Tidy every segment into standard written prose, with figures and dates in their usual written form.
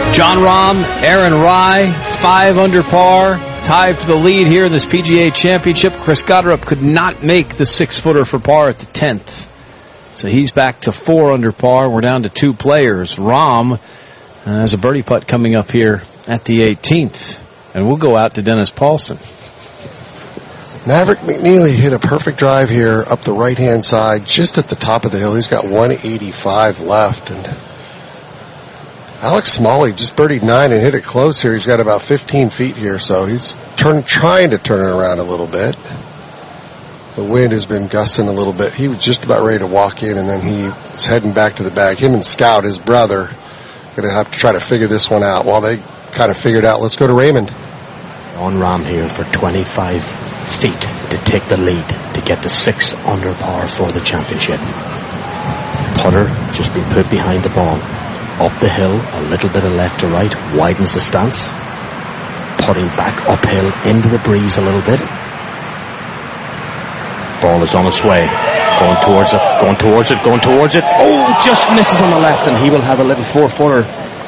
Jon Rahm, Aaron Rai, 5 under par, tied for the lead here in this PGA Championship. Chris Gotterup could not make the 6-footer for par at the 10th. So he's back to 4 under par. We're down to 2 players. Rahm has a birdie putt coming up here at the 18th. And we'll go out to Dennis Paulson. Maverick McNeely hit a perfect drive here up the right-hand side, just at the top of the hill. He's got 185 left. And Alex Smalley just birdied 9 and hit it close here. He's got about 15 feet here, so he's trying to turn it around a little bit. The wind has been gusting a little bit. He was just about ready to walk in, and then he's heading back to the bag. Him and Scout, his brother, going to have to try to figure this one out. While they kind of figured out, let's go to Raymond. On Rahm here for 25 feet to take the lead to get the 6 under par for the championship. Putter just been put behind the ball. Up the hill, a little bit of left to right, widens the stance. Putting back uphill into the breeze a little bit. Ball is on its way. Going towards it. Oh, just misses on the left, and he will have a little 4-footer.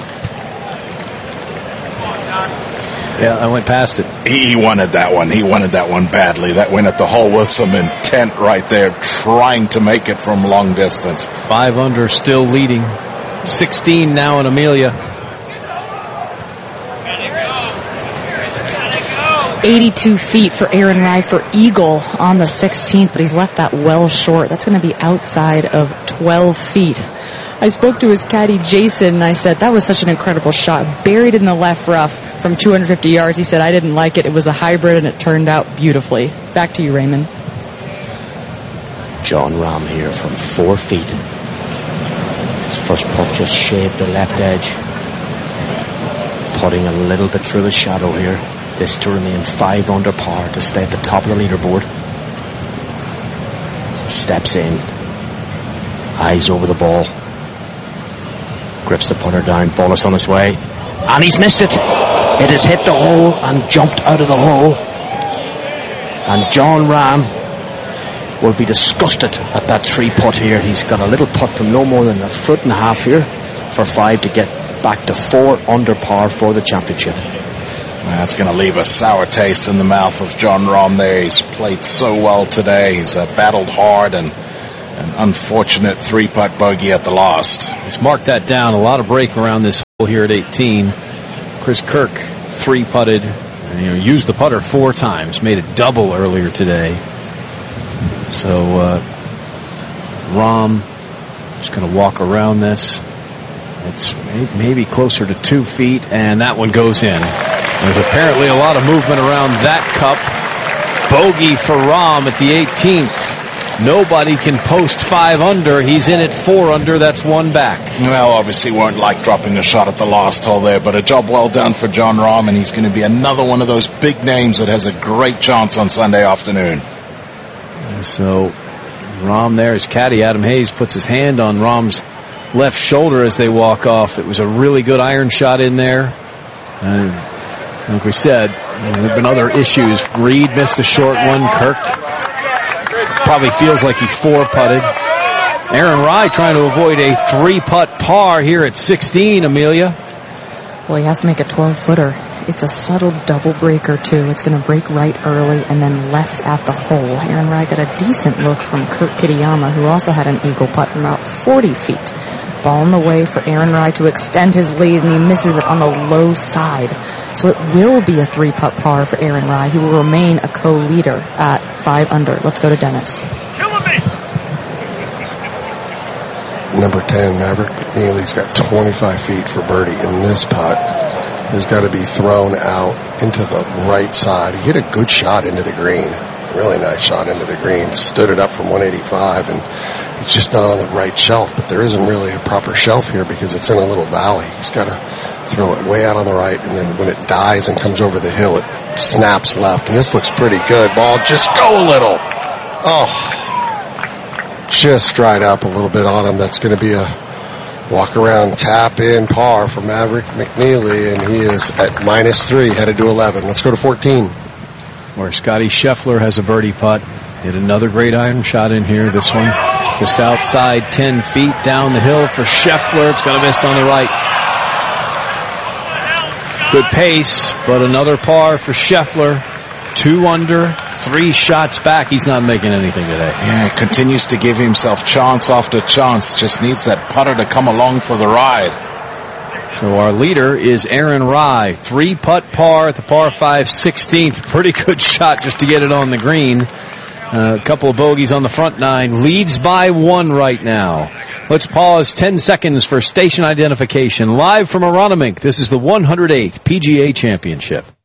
Yeah, I went past it. He wanted that one. He wanted that one badly. That went at the hole with some intent right there, trying to make it from long distance. 5 under, still leading. 16 now in Amelia. 82 feet for Aaron Rai for eagle on the 16th, but he's left that well short. That's going to be outside of 12 feet. I spoke to his caddy, Jason, and I said, that was such an incredible shot. Buried in the left rough from 250 yards. He said, I didn't like it. It was a hybrid, and it turned out beautifully. Back to you, Raymond. Jon Rahm here from 4 feet. His first putt just shaved the left edge. Putting a little bit through the shadow here. This to remain 5 under par to stay at the top of the leaderboard. Steps in. Eyes over the ball. Grips the putter down. Ball is on its way. And he's missed it. It has hit the hole and jumped out of the hole. And Jon Rahm will be disgusted at that 3-putt here. He's got a little putt from no more than 1.5 feet here for 5 to get back to 4 under par for the championship. That's going to leave a sour taste in the mouth of Jon Rahm there. He's played so well today. He's battled hard, and an unfortunate 3-putt bogey at the last. He's marked that down. A lot of break around this hole here at 18. Chris Kirk 3-putted, and, used the putter 4 times. Made a double earlier today. So Rahm just going to walk around this. It's maybe closer to 2 feet, and that one goes in. There's apparently a lot of movement around that cup. Bogey for Rahm at the 18th. Nobody can post 5 under. He's in at 4 under. That's 1 back. Well, obviously won't like dropping a shot at the last hole there, but a job well done for Jon Rahm, and he's going to be another one of those big names that has a great chance on Sunday afternoon. So Rahm there, his caddy Adam Hayes puts his hand on Rahm's left shoulder as they walk off. It was a really good iron shot in there. Like we said, there have been other issues. Reed missed a short one. Kirk probably feels like he 4-putted. Aaron Rai trying to avoid a 3-putt par here at 16, Amelia. Well, he has to make a 12-footer. It's a subtle double breaker, too. It's going to break right early and then left at the hole. Aaron Rai got a decent look from Kurt Kitayama, who also had an eagle putt from about 40 feet. Ball in the way for Aaron Rai to extend his lead, and he misses it on the low side. So it will be a 3-putt par for Aaron Rai. He will remain a co-leader at 5 under. Let's go to Dennis. Number 10, Maverick McNeely's got 25 feet for birdie, and this putt has got to be thrown out into the right side. He hit a good shot into the green. Really nice shot into the green. Stood it up from 185, and it's just not on the right shelf, but there isn't really a proper shelf here because it's in a little valley. He's got to throw it way out on the right, and then when it dies and comes over the hill, it snaps left, and this looks pretty good. Ball, just go a little. Oh, just dried up a little bit on him. That's going to be a walk around, tap in par for Maverick McNeely, and he is at -3, headed to 11. Let's go to 14. Where Scotty Scheffler has a birdie putt. Hit another great iron shot in here. This one just outside 10 feet down the hill for Scheffler. It's going to miss on the right. Good pace, but another par for Scheffler. 2 under, 3 shots back. He's not making anything today. Yeah, continues to give himself chance after chance. Just needs that putter to come along for the ride. So our leader is Aaron Rai. 3-putt par at the par 5 16th. Pretty good shot just to get it on the green. A couple of bogeys on the front 9. Leads by 1 right now. Let's pause 10 seconds for station identification. Live from Aronimink, this is the 108th PGA Championship.